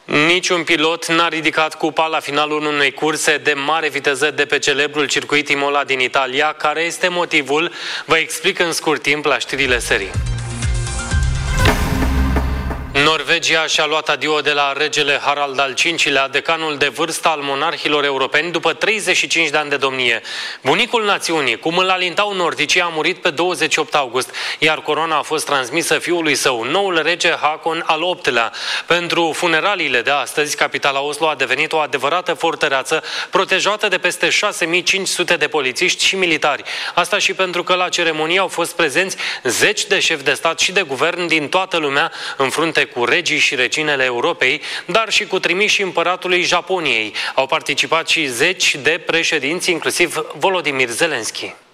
Niciun pilot n-a ridicat cupa la finalul unei curse de mare viteză de pe celebrul circuit Imola din Italia. Care este motivul? Vă explic în scurt timp la știrile serii. Norvegia și-a luat adio de la regele Harald al V-lea, decanul de vârstă al monarhilor europeni, după 35 de ani de domnie. Bunicul națiunii, cum îl alintau nordicii, a murit pe 28 august, iar coroana a fost transmisă fiului său, noul rege Haakon al VIII-lea. Pentru funeraliile de astăzi, capitala Oslo a devenit o adevărată fortăreață, protejată de peste 6500 de polițiști și militari. Asta și pentru că la ceremonie au fost prezenți zeci de șefi de stat și de guvern din toată lumea, în frunte cu regii și reginele Europei, dar și cu trimișii împăratului Japoniei. Au participat și zeci de președinți, inclusiv Volodymyr Zelensky.